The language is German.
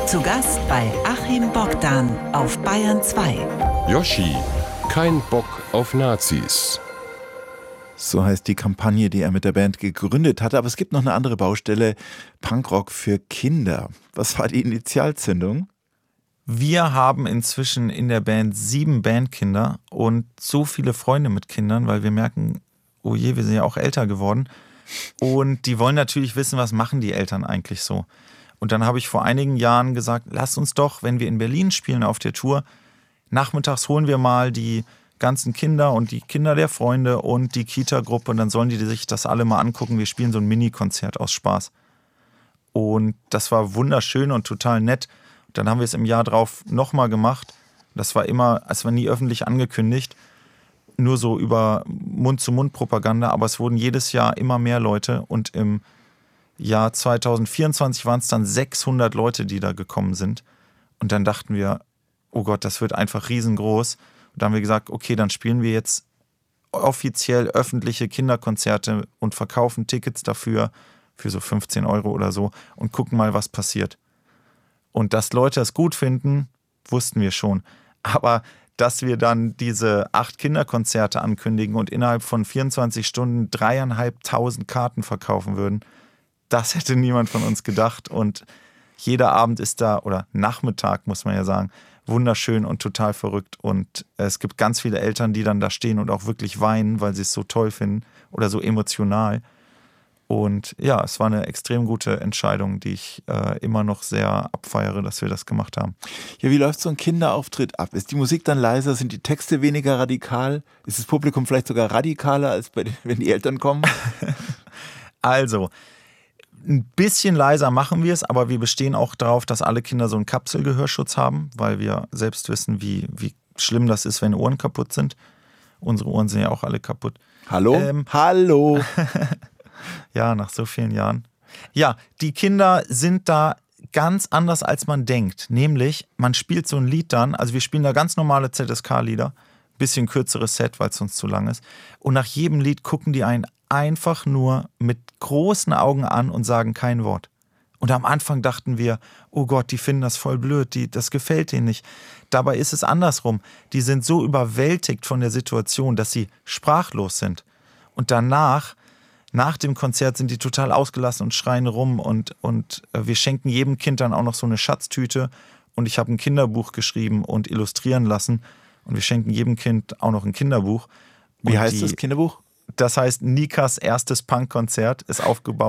Zu Gast bei Achim Bogdan auf Bayern 2. Yoshi, kein Bock auf Nazis. So heißt die Kampagne, die er mit der Band gegründet hatte. Aber es gibt noch eine andere Baustelle, Punkrock für Kinder. Was war die Initialzündung? Wir haben inzwischen in der Band 7 Bandkinder und so viele Freunde mit Kindern, weil wir merken, oh je, wir sind ja auch älter geworden. Und die wollen natürlich wissen, was machen die Eltern eigentlich so. Und dann habe ich vor einigen Jahren gesagt, lasst uns doch, wenn wir in Berlin spielen auf der Tour, nachmittags holen wir mal die ganzen Kinder und die Kinder der Freunde und die Kita-Gruppe und dann sollen die sich das alle mal angucken. Wir spielen so ein Mini-Konzert aus Spaß. Und das war wunderschön und total nett. Dann haben wir es im Jahr drauf nochmal gemacht. Das war immer, es war nie öffentlich angekündigt, nur so über Mund-zu-Mund-Propaganda, aber es wurden jedes Jahr immer mehr Leute und im Jahr 2024 waren es dann 600 Leute, die da gekommen sind. Und dann dachten wir, oh Gott, das wird einfach riesengroß. Und dann haben wir gesagt, okay, dann spielen wir jetzt offiziell öffentliche Kinderkonzerte und verkaufen Tickets dafür für so 15 Euro oder so und gucken mal, was passiert. Und dass Leute es gut finden, wussten wir schon. Aber dass wir dann diese 8 Kinderkonzerte ankündigen und innerhalb von 24 Stunden 3.500 Karten verkaufen würden, das hätte niemand von uns gedacht. Und jeder Abend ist da, oder Nachmittag muss man ja sagen, wunderschön und total verrückt. Und es gibt ganz viele Eltern, die dann da stehen und auch wirklich weinen, weil sie es so toll finden oder so emotional. Und ja, es war eine extrem gute Entscheidung, die ich immer noch sehr abfeiere, dass wir das gemacht haben. Ja, wie läuft so ein Kinderauftritt ab? Ist die Musik dann leiser? Sind die Texte weniger radikal? Ist das Publikum vielleicht sogar radikaler, als wenn die Eltern kommen? Also, ein bisschen leiser machen wir es, aber wir bestehen auch darauf, dass alle Kinder so einen Kapselgehörschutz haben, weil wir selbst wissen, wie schlimm das ist, wenn Ohren kaputt sind. Unsere Ohren sind ja auch alle kaputt. Hallo? Hallo! Ja, nach so vielen Jahren. Ja, die Kinder sind da ganz anders, als man denkt. Nämlich, man spielt so ein Lied dann, also wir spielen da ganz normale ZSK-Lieder, bisschen kürzeres Set, weil es sonst zu lang ist. Und nach jedem Lied gucken die einen einfach nur mit großen Augen an und sagen kein Wort. Und am Anfang dachten wir, oh Gott, die finden das voll blöd, das gefällt denen nicht. Dabei ist es andersrum. Die sind so überwältigt von der Situation, dass sie sprachlos sind. Und danach, nach dem Konzert, sind die total ausgelassen und schreien rum. Und wir schenken jedem Kind dann auch noch so eine Schatztüte. Und ich habe ein Kinderbuch geschrieben und illustrieren lassen. Und wir schenken jedem Kind auch noch ein Kinderbuch. Wie heißt das Kinderbuch? Das heißt, Nikas erstes Punkkonzert ist aufgebaut